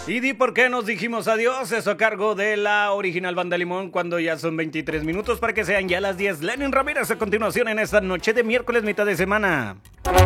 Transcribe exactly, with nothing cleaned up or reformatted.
Y di por qué nos dijimos adiós, eso a cargo de la original Banda Limón, cuando ya son veintitrés minutos para que sean ya las diez. Lenin Ramírez a continuación en esta noche de miércoles, mitad de semana.